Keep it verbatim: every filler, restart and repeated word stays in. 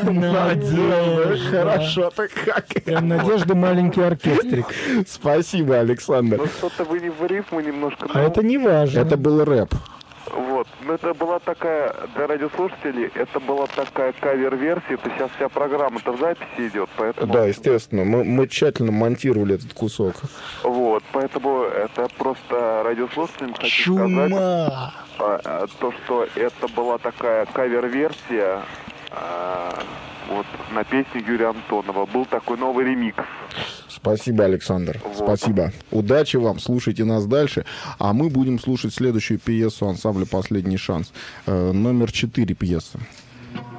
Надежда, хорошо-то как. Прям Надежда маленький оркестрик. Спасибо, Александр. Ну что-то вы не в рифму немножко. А это не важно. Это был рэп. Вот. Ну, это была такая, для радиослушателей, это была такая кавер-версия. Это сейчас вся программа-то в записи идет, поэтому... Да, естественно. Мы, мы тщательно монтировали этот кусок. Вот, поэтому это просто радиослушателям хочу Чума! сказать, а, а, то, что это была такая кавер-версия а, вот, на песню Юрия Антонова. Был такой новый ремикс. Спасибо, Александр. Вот. Спасибо. Удачи вам. Слушайте нас дальше. А мы будем слушать следующую пьесу ансамбля «Последний шанс». Э, номер четыре пьесы.